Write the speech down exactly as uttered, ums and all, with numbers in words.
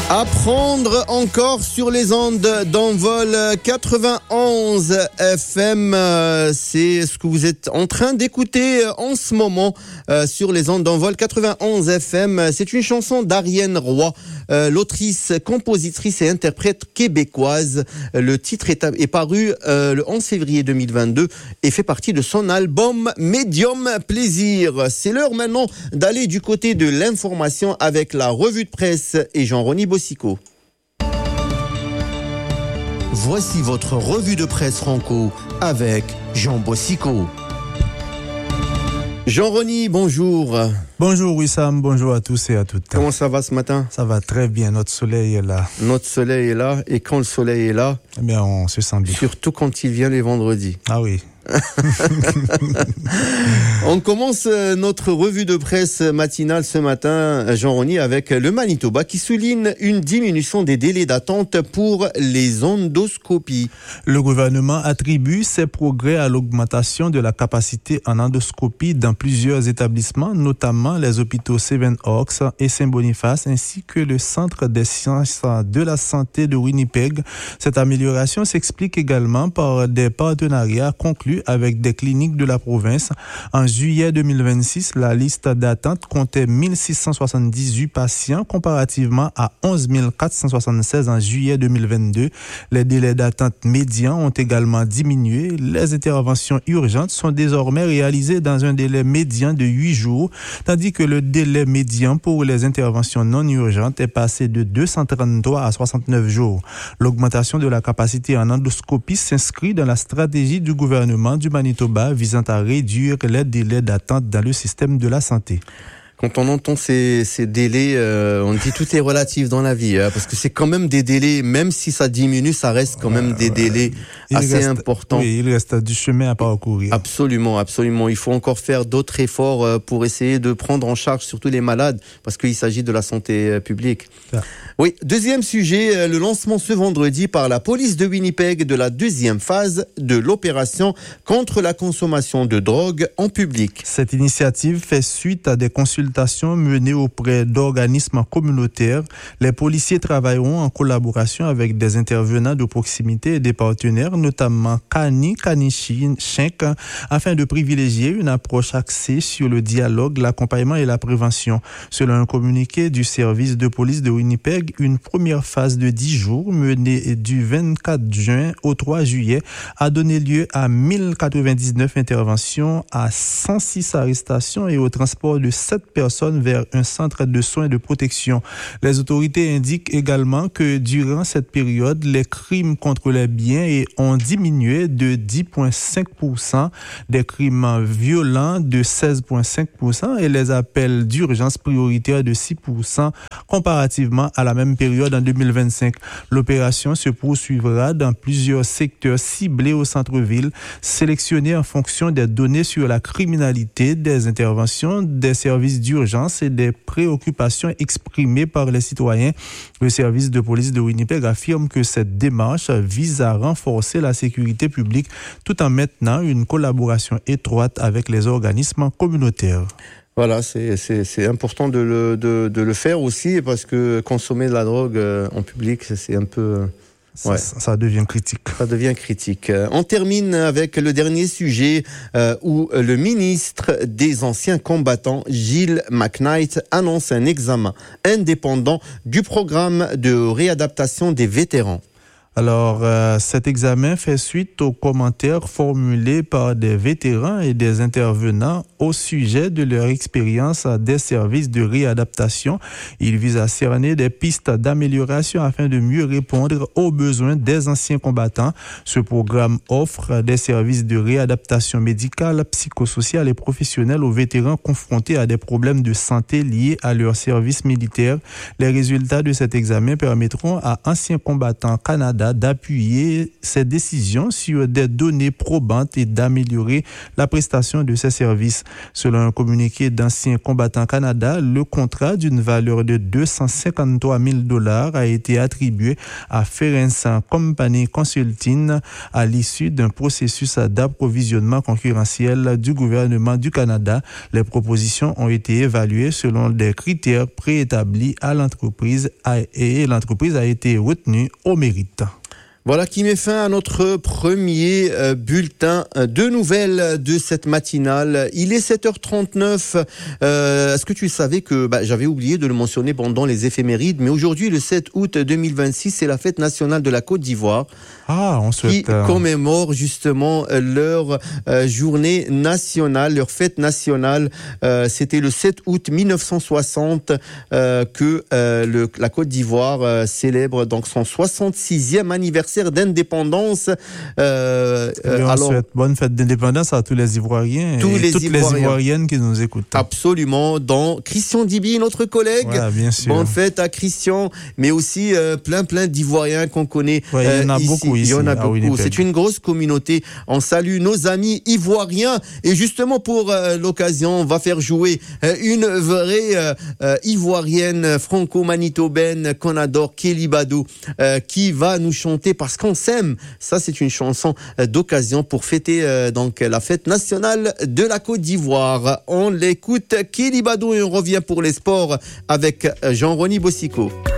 Apprendre encore sur les ondes d'Envol quatre-vingt-onze F M, c'est ce que vous êtes en train d'écouter en ce moment sur les ondes d'Envol quatre-vingt-onze F M. C'est une chanson d'Ariane Roy, l'autrice, compositrice et interprète québécoise. Le titre est, est paru le onze février deux mille vingt-deux et fait partie de son album Médium Plaisir. C'est l'heure maintenant d'aller du côté de l'information avec la revue de presse et Jean-Rony Bossico. Voici votre revue de presse franco avec Jean Bossico. Jean-Rony, bonjour. Bonjour Wissam, bonjour à tous et à toutes. Comment ça va ce matin ? Ça va très bien, notre soleil est là. Notre soleil est là, et quand le soleil est là, eh bien, on se sent bien. Surtout quand il vient les vendredis. Ah oui. On commence notre revue de presse matinale ce matin, Jean-Rony, avec le Manitoba qui souligne une diminution des délais d'attente pour les endoscopies. Le gouvernement attribue ces progrès à l'augmentation de la capacité en endoscopie dans plusieurs établissements, notamment les hôpitaux Seven Oaks et Saint-Boniface, ainsi que le Centre des sciences de la santé de Winnipeg. Cette amélioration s'explique également par des partenariats conclus avec des cliniques de la province. En juillet deux mille vingt-six, la liste d'attente comptait mille six cent soixante-dix-huit patients comparativement à onze mille quatre cent soixante-seize en juillet deux mille vingt-deux. Les délais d'attente médians ont également diminué. Les interventions urgentes sont désormais réalisées dans un délai médian de huit jours, tandis que le délai médian pour les interventions non urgentes est passé de deux cent trente-trois à soixante-neuf jours. L'augmentation de la capacité en endoscopie s'inscrit dans la stratégie du gouvernement du Manitoba visant à réduire les délais d'attente dans le système de la santé. Quand on entend ces, ces délais, euh, on dit tout est relatif dans la vie, hein, parce que c'est quand même des délais, même si ça diminue, ça reste quand même des délais il assez reste, importants. Oui, il reste du chemin à parcourir. Absolument, absolument. Il faut encore faire d'autres efforts pour essayer de prendre en charge surtout les malades, parce qu'il s'agit de la santé publique. Ah. Oui, deuxième sujet, le lancement ce vendredi par la police de Winnipeg de la deuxième phase de l'opération contre la consommation de drogue en public. Cette initiative fait suite à des consultations menées auprès d'organismes communautaires. Les policiers travailleront en collaboration avec des intervenants de proximité et des partenaires, notamment Kani, Kanichi, Schenk, afin de privilégier une approche axée sur le dialogue, l'accompagnement et la prévention. Selon un communiqué du service de police de Winnipeg, une première phase de dix jours menée du vingt-quatre juin au trois juillet a donné lieu à mille quatre-vingt-dix-neuf interventions, à cent six arrestations et au transport de sept personnes vers un centre de soins de protection. Les autorités indiquent également que durant cette période, les crimes contre les biens ont diminué de dix virgule cinq pour cent, des crimes violents de seize virgule cinq pour cent et les appels d'urgence prioritaires de six pour cent comparativement à la même période en deux mille vingt-cinq. L'opération se poursuivra dans plusieurs secteurs ciblés au centre-ville, sélectionnés en fonction des données sur la criminalité, des interventions, des services d'urgence et des préoccupations exprimées par les citoyens. Le service de police de Winnipeg affirme que cette démarche vise à renforcer la sécurité publique tout en maintenant une collaboration étroite avec les organismes communautaires. Voilà, c'est, c'est, c'est important de le, de, de le faire aussi parce que consommer de la drogue euh, en public, c'est un peu... Ouais. Ça, ça devient critique. Ça devient critique. On termine avec le dernier sujet euh, où le ministre des anciens combattants, Gilles McKnight, annonce un examen indépendant du programme de réadaptation des vétérans. Alors, euh, cet examen fait suite aux commentaires formulés par des vétérans et des intervenants au sujet de leur expérience des services de réadaptation. Il vise à cerner des pistes d'amélioration afin de mieux répondre aux besoins des anciens combattants. Ce programme offre des services de réadaptation médicale, psychosociale et professionnelle aux vétérans confrontés à des problèmes de santé liés à leur service militaire. Les résultats de cet examen permettront à Anciens Combattants Canada d'appuyer ses décisions sur des données probantes et d'améliorer la prestation de ses services. Selon un communiqué d'Anciens Combattants Canada, le contrat d'une valeur de deux cent cinquante-trois mille dollars a été attribué à Ference Company Consulting à l'issue d'un processus d'approvisionnement concurrentiel du gouvernement du Canada. Les propositions ont été évaluées selon des critères préétablis à l'entreprise et l'entreprise a été retenue au mérite. Voilà qui met fin à notre premier euh, bulletin de nouvelles de cette matinale. Il est sept heures trente-neuf. Euh, est-ce que tu savais que bah, j'avais oublié de le mentionner pendant les éphémérides, mais aujourd'hui, le sept août deux mille vingt-six, c'est la fête nationale de la Côte d'Ivoire. Ah, on souhaite, qui commémore justement leur euh, journée nationale, leur fête nationale. Euh, c'était le sept août mille neuf cent soixante euh, que euh, le, la Côte d'Ivoire euh, célèbre donc son soixante-sixième anniversaire d'indépendance. Euh, euh, on alors, souhaite bonne fête d'indépendance à tous les Ivoiriens tous et les toutes Ivoiriens. les Ivoiriennes qui nous écoutent. Absolument. Dans Christian Dibi, notre collègue. Voilà, bien sûr. Bonne fête à Christian, mais aussi euh, plein plein d'Ivoiriens qu'on connaît. Ouais, euh, il y en a ici. beaucoup ici. Il y en a beaucoup. Winnipeg. C'est une grosse communauté. On salue nos amis ivoiriens et justement pour euh, l'occasion, on va faire jouer euh, une vraie euh, euh, ivoirienne franco-manitobaine qu'on adore, Kelly Badou, euh, qui va nous chanter Parce qu'on s'aime. Ça, c'est une chanson euh, d'occasion pour fêter euh, donc la fête nationale de la Côte d'Ivoire. On l'écoute, Kelly Badou, et on revient pour les sports avec Jean-Rony Bossico.